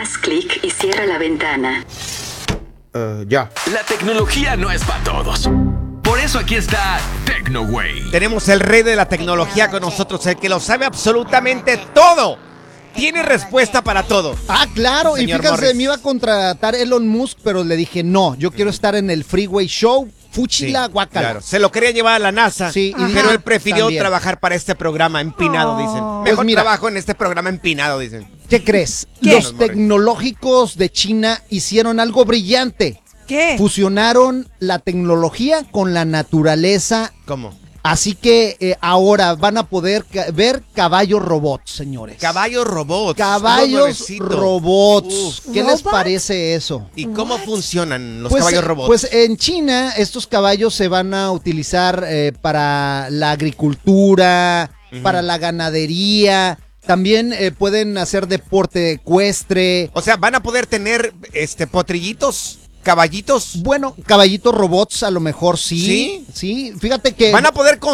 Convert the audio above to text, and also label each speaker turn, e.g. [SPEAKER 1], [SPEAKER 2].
[SPEAKER 1] Haz clic y cierra la ventana.
[SPEAKER 2] Ya.
[SPEAKER 3] La tecnología no es para todos. Por eso aquí está TecnoWay.
[SPEAKER 2] Tenemos el rey de la tecnología con nosotros, el que lo sabe absolutamente todo. Tiene respuesta para todo.
[SPEAKER 4] Ah, claro,
[SPEAKER 2] Señor
[SPEAKER 4] y fíjense,
[SPEAKER 2] Morris.
[SPEAKER 4] me iba a contratar Elon Musk, pero le dije, no, yo quiero estar en el Freeway Show, Fuchila, guacala.
[SPEAKER 2] Claro. Se lo quería llevar a la NASA,
[SPEAKER 4] Sí, y
[SPEAKER 2] pero él prefirió
[SPEAKER 4] también.
[SPEAKER 2] trabajar para este programa empinado, dicen. Mejor
[SPEAKER 4] Pues mira.
[SPEAKER 2] trabajo en este programa empinado, dicen.
[SPEAKER 4] ¿Qué crees?
[SPEAKER 5] ¿Qué?
[SPEAKER 4] Los tecnológicos de China hicieron algo brillante.
[SPEAKER 5] ¿Qué?
[SPEAKER 4] Fusionaron la tecnología con la naturaleza.
[SPEAKER 2] ¿Cómo?
[SPEAKER 4] Así que ahora van a poder ver caballos robots, señores.
[SPEAKER 2] Caballos robots. unos
[SPEAKER 4] Caballos
[SPEAKER 2] nuevecitos.
[SPEAKER 4] robots.
[SPEAKER 2] Uf.
[SPEAKER 4] ¿Qué les
[SPEAKER 5] ¿Robots?
[SPEAKER 4] parece eso?
[SPEAKER 2] ¿Y cómo funcionan los
[SPEAKER 4] Pues,
[SPEAKER 2] caballos robots?
[SPEAKER 4] Pues en China estos caballos se van a utilizar para la agricultura, para la ganadería. También pueden hacer deporte ecuestre.
[SPEAKER 2] O sea, ¿van a poder tener potrillitos, caballitos?
[SPEAKER 4] Bueno, caballitos robots a lo mejor sí.
[SPEAKER 2] ¿Sí?
[SPEAKER 4] Sí, fíjate que...
[SPEAKER 2] ¿Van a poder